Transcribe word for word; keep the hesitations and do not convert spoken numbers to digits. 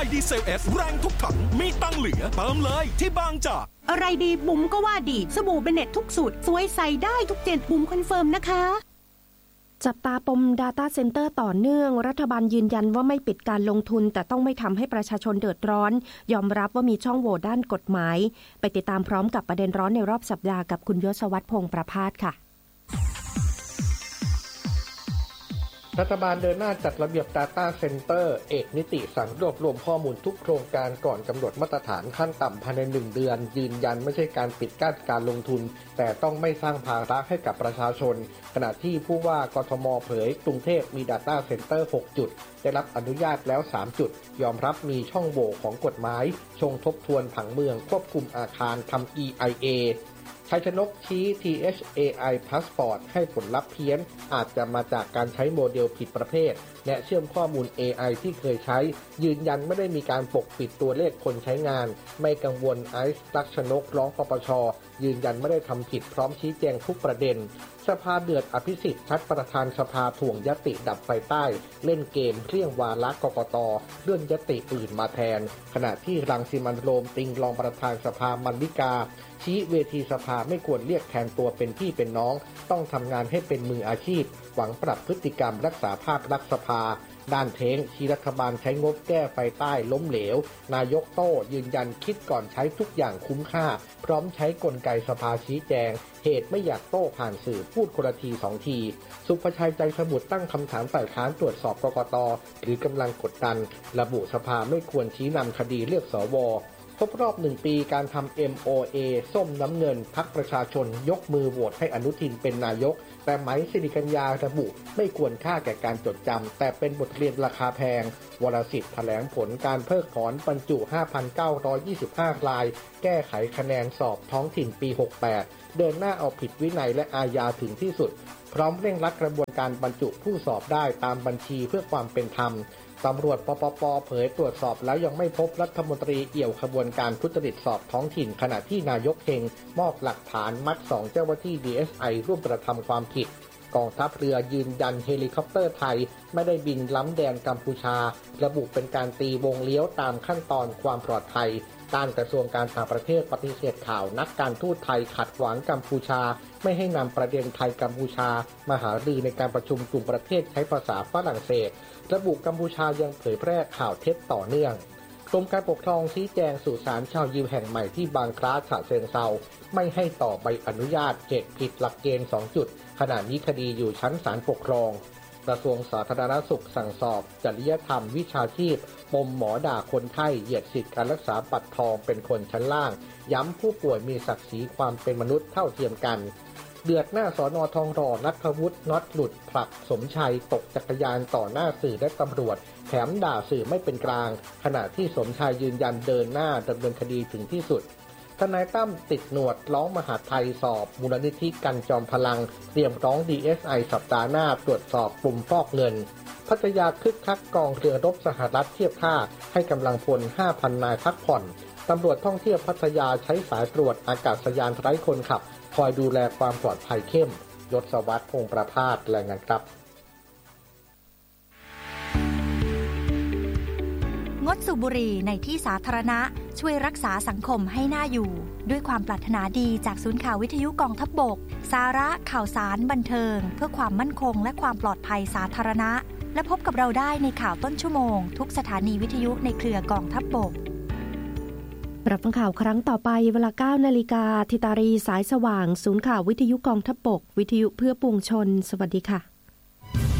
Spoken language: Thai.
ดีเซล เอส แรงทุกถังมีตังเหลือเติมเลยที่บางจากอะไรดีบุ๋มก็ว่าดีสบู่เบเน็ตทุกสูตรสวยใส่ได้ทุกเจนบุ๋มคอนเฟิร์มนะคะจับตาปม Data Center ต่อเนื่องรัฐบาลยืนยันว่าไม่ปิดการลงทุนแต่ต้องไม่ทำให้ประชาชนเดือดร้อนยอมรับว่ามีช่องโหว่ด้านกฎหมายไปติดตามพร้อมกับประเด็นร้อนในรอบสัปดาห์กับคุณยศวัฒน์พงษ์ประภาสค่ะรัฐบาลเดินหน้าจัดระเบียบ Data Center เอกนิติสั่งรวบรวมข้อมูลทุกโครงการก่อนกำหนดมาตรฐานขั้นต่ำภายในหนึ่งเดือนยืนยันไม่ใช่การปิดกั้นการลงทุนแต่ต้องไม่สร้างภาระให้กับประชาชนขณะที่ผู้ว่ากทมเผยกรุงเทพมี Data Center หกจุดได้รับอนุญาตแล้วสามจุดยอมรับมีช่องโหว่ของกฎหมายชงทบทวนผังเมืองควบคุมอาคารทำ อี ไอ เอชัยชนกชี้ ที เอช เอ ไอ Passport ให้ผลลัพธ์เพี้ยนอาจจะมาจากการใช้โมเดลผิดประเภทและเชื่อมข้อมูล เอ ไอ ที่เคยใช้ยืนยันไม่ได้มีการปกปิดตัวเลขคนใช้งานไม่กังวลไอซ์ลักษณกร้องปปช.ยืนยันไม่ได้ทำผิดพร้อมชี้แจงทุกประเด็นสภาเดือดอภิสิทธิ์ชัดประธานสภาถ่วงยติดับไฟใต้เล่นเกมเรี่ยงวาระกกต.เลื่อนยติอื่นมาแทนขณะที่รังสิมันต์โรมติงรองประธานสภามัลลิกาชี้เวทีสภาไม่ควรเรียกแทนตัวเป็นพี่เป็นน้องต้องทำงานให้เป็นมืออาชีพหวังปรับพฤติกรรมรักษาภาพลักษณ์สภาด้านเท้งชี้รัฐบาลใช้งบแก้ไฟใต้ล้มเหลวนายกโต้ยืนยันคิดก่อนใช้ทุกอย่างคุ้มค่าพร้อมใช้กลไกสภาชี้แจงเหตุไม่อยากโต้ผ่านสื่อพูดคนละทีสองทีสุภชัยใจสมุทรตั้งคำถามฝ่ายค้านตรวจสอบกกต.หรือกำลังกดดันระบุสภาไม่ควรชี้นำคดีเลือกสวครบรอบหนึ่งปีการทำ เอ็ม โอ เอ ส้มน้ำเงินพรรคประชาชนยกมือโหวตให้อนุทินเป็นนายกแต่ไหมสิริกัญญาระบุไม่ควรค่าแก่การจดจำแต่เป็นบทเรียนราคาแพงวรสิทธิ์แถลงผลการเพิกถอนบรรจุ ห้าพันเก้าร้อยยี่สิบห้า รายแก้ไขคะแนนสอบท้องถิ่นปีหกแปดเดินหน้าเอาผิดวินัยและอาญาถึงที่สุดพร้อมเร่งรัดกระบวนการบรรจุผู้สอบได้ตามบัญชีเพื่อความเป็นธรรมตำรวจปปป.เผยตรวจสอบแล้วยังไม่พบรัฐมนตรีเอี่ยวขบวนการทุจริตสอบท้องถิ่นขณะที่นายกเฮงมอบหลักฐานมัดสองเจ้าหน้าที่ ดี เอส ไอ ร่วมกระทำความผิดกองทัพเรือยืนยันเฮลิคอปเตอร์ไทยไม่ได้บินล้ำแดนกัมพูชาระบุเป็นการตีวงเลี้ยวตามขั้นตอนความปลอดภัยการกระทรวงการต่างประเทศปฏิเสธข่าวนักการทูตไทยขัดขวางกัมพูชาไม่ให้นำประเด็นไทยกัมพูชามาหารือในการประชุมกลุ่มประเทศใช้ภาษาฝรั่งเศสระบุกัมพูชายังเผยแพร่ข่าวเท็จต่อเนื่องกรมการปกครองชี้แจงสู่ศาลชาวยิวแห่งใหม่ที่บางคล้าฉะเชิงเทราไม่ให้ต่อใบอนุญาตเหตุผิดหลักเกณฑ์สองจุดขณะนี้คดีอยู่ชั้นศาลปกครองกระทรวงสาธารณสุขสั่งสอบจริยธรรมวิชาชีพปมหมอด่าคนไข้เหยียดสิทธิการรักษาบัตรทองเป็นคนชั้นล่างย้ำผู้ป่วยมีศักดิ์ศรีความเป็นมนุษย์เท่าเทียมกันเดือดหน้าสน.ทองหล่อณัฐวุฒิน็อตหลุดผลักสมชัยตกจักรยานต่อหน้าสื่อและตำรวจแถมด่าสื่อไม่เป็นกลางขณะที่สมชัยยืนยันเดินหน้าดำเนินคดีถึงที่สุดทนายตั้มติดหนวดร้องมหาไทยสอบมูลนิธิกันจอมพลังเตรียมร้อง ดี เอส ไอ สัปดาห์หน้าตรวจสอบกลุ่มฟอกเงินพัทยาคึกคักกองเรือรบสหรัฐเทียบท่าให้กำลังพล ห้าพัน นายพักผ่อนตำรวจท่องเที่ยวพัทยาใช้สายตรวจอากาศยานไร้คนขับคอยดูแลความปลอดภัยเข้มยศวัฒน์พงษ์ประภาสรายงานครับงดสูบบุหรี่ในที่สาธารณะช่วยรักษาสังคมให้น่าอยู่ด้วยความปรารถนาดีจากศูนย์ข่าววิทยุกองทัพบกสาระข่าวสารบันเทิงเพื่อความมั่นคงและความปลอดภัยสาธารณะและพบกับเราได้ในข่าวต้นชั่วโมงทุกสถานีวิทยุในเครือกองทัพบกรับฟังข่าวครั้งต่อไปเวลา เก้านาฬิกา ธิตารีสายสว่างศูนย์ข่าววิทยุกองทัพบกวิทยุเพื่อปวงชนสวัสดีค่ะ